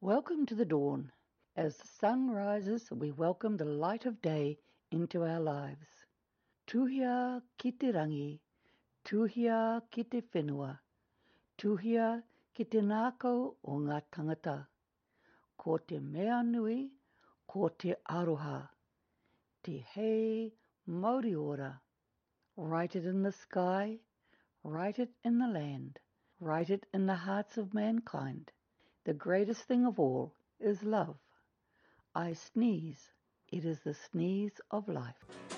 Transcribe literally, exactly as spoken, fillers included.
Welcome to the dawn. As the sun rises, we welcome the light of day into our lives. Tuhia ki te rangi, tuhia ki te whenua, tuhia ki te nākau o ngā tangata. Ko te mea nui, ko te aroha, te hei Māori ora. Write it in the sky, write it in the land, write it in the hearts of mankind. The greatest thing of all is love. I sneeze, it is the sneeze of life.